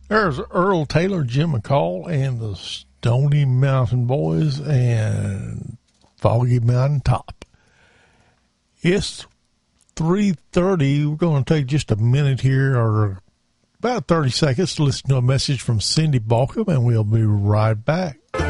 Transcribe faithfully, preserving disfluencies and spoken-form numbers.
There's Earl Taylor, Jim McCall, and the Stony Mountain Boys and Foggy Mountain Top. It's three thirty. We're going to take just a minute here, or about thirty seconds, to listen to a message from Cindy Balcom, and we'll be right back.